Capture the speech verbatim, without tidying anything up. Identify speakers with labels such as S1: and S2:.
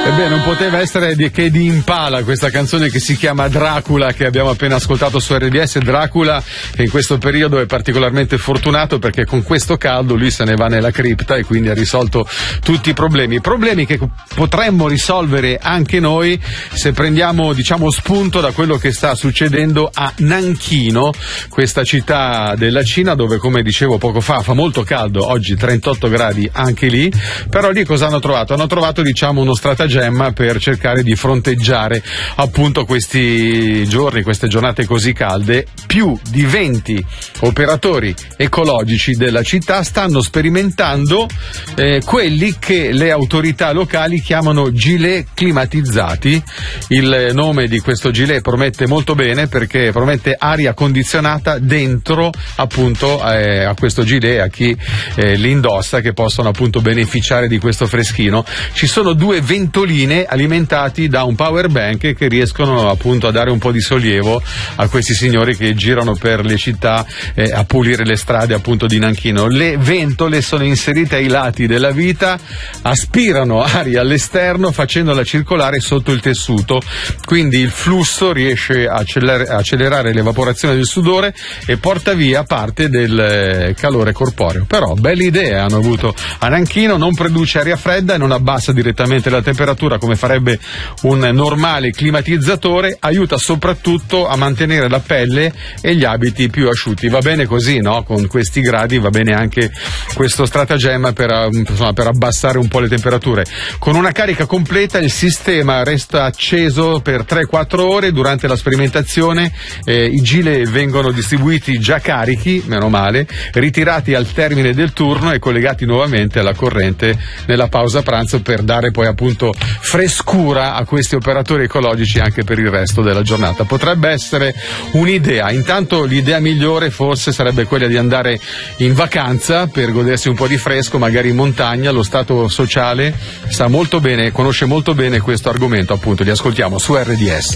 S1: Ebbene, non poteva essere di, che di Impala questa canzone che si chiama Dracula, che abbiamo appena ascoltato su R D S. Dracula, che in questo periodo è particolarmente fortunato perché con questo caldo lui se ne va nella cripta e quindi ha risolto tutti i problemi. Problemi che potremmo risolvere anche noi se prendiamo, diciamo, spunto da quello che sta succedendo a Nanchino, questa città della Cina dove, come dicevo poco fa, fa molto caldo, oggi trentotto gradi anche lì, però lì cosa hanno trovato? Hanno trovato, diciamo, uno stratagemma per cercare di fronteggiare appunto questi giorni, queste giornate così calde. Più di venti operatori ecologici della città stanno sperimentando eh, quelli che le autorità locali chiamano gilet climatizzati. Il nome di questo gilet promette molto bene perché promette aria condizionata dentro appunto eh, a questo gilet, a chi eh, li indossa, che possono appunto beneficiare di questo freschino. Ci sono due ventoline alimentati da un power bank che riescono appunto a dare un po' di sollievo a questi signori che girano per le città eh, a pulire le strade appunto di Nanchino. Le ventole sono inserite ai lati della vita, aspirano aria all'esterno facendola circolare sotto il tessuto, quindi il flusso riesce a acceler- accelerare l'evaporazione del sudore e porta via parte del eh, calore corporeo. Però belle idee hanno avuto a Nanchino, non produce aria fredda e non abbassa direttamente la temperatura come farebbe un normale climatizzatore, aiuta soprattutto a mantenere la pelle e gli abiti più asciutti. Va bene così, no? Con questi gradi va bene anche questo stratagemma per, insomma, per abbassare un po' le temperature. Con una carica completa il sistema resta acceso per tre quattro ore. Durante la sperimentazione eh, i gilet vengono distribuiti già carichi, meno male, ritirati al termine del turno e collegati nuovamente alla corrente nella pausa pranzo per dare poi appunto frescura a questi operatori ecologici anche per il resto della giornata. Potrebbe essere un'idea. Intanto l'idea migliore forse sarebbe quella di andare in vacanza per godersi un po' di fresco, magari in montagna. Lo Stato sociale sa molto bene, conosce molto bene questo argomento, appunto. Li ascoltiamo su R D S.